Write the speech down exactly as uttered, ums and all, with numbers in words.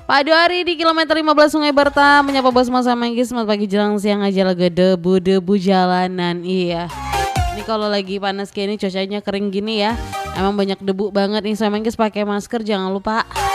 Pak Doari di kilometer lima belas Sungai Berta menyapa bos Mas Manggis, selamat pagi jelang siang aja laga debu-debu jalanan. Iya. Ini kalau lagi panas kayak ini cuacanya kering gini ya. Emang banyak debu banget nih, Mas Manggis pakai masker jangan lupa.